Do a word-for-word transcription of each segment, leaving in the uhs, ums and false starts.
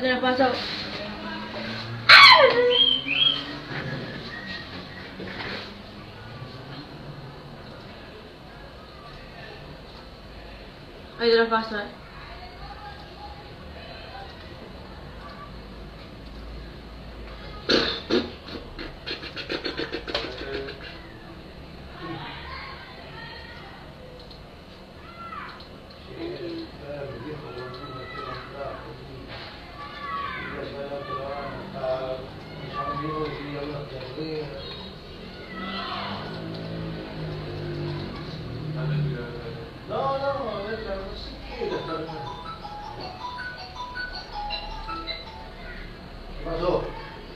te la pasó. Ahí te la paso, eh. No, no, no, no sé qué. ¿Qué pasó?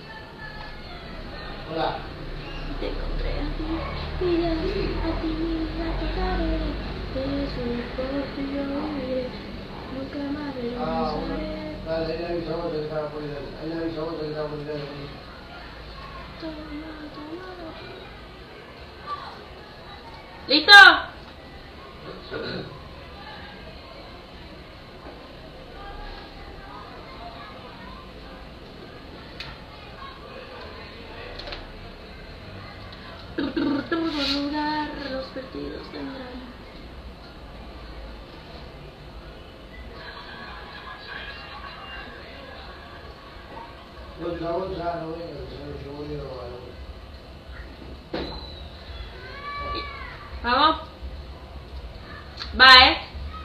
Hola. Te compré a ti, mira, a ti misma tocaré, Jesús por ti yo viviré, nunca más Ah, bueno. regresaré. Dale, ahí le avisamos que estaba por ir. Ahí le avisamos que estaba por ir. Toma, toma. ¿Listo? Todo lugar los perdidos tendrán. No, la otra no venga, que se me llevó el Vamos. Va, eh.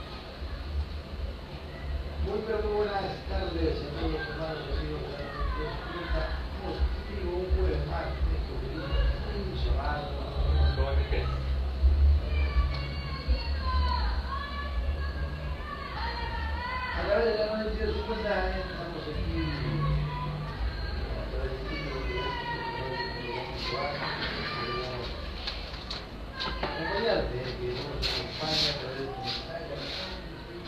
Muy pero muy buenas tardes, amigos, hermanos, amigos, positivo, un jueves más, esto que dice, un llamado. A través de la noventa y cincuenta estamos aquí, a través del título que es acompañarte, que nos acompaña a través de